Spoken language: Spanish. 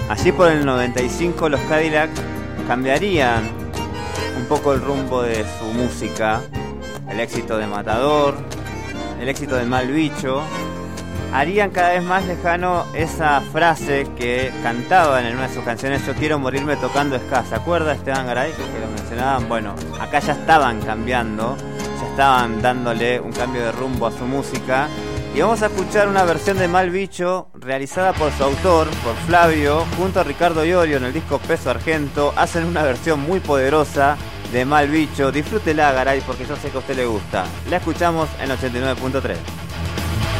Allí por el 95 los Cadillac cambiarían un poco el rumbo de su música. El éxito de Matador, el éxito de Mal Bicho, harían cada vez más lejano esa frase que cantaban en una de sus canciones: yo quiero morirme tocando ska. ¿Se acuerda Esteban Garay que lo mencionaban? Bueno, acá ya estaban cambiando, ya estaban dándole un cambio de rumbo a su música. Y vamos a escuchar una versión de Mal Bicho realizada por su autor, por Flavio, junto a Ricardo Iorio en el disco Peso Argento. Hacen una versión muy poderosa de Mal Bicho. Disfrútela, Garay, porque yo sé que a usted le gusta. La escuchamos en 89.3.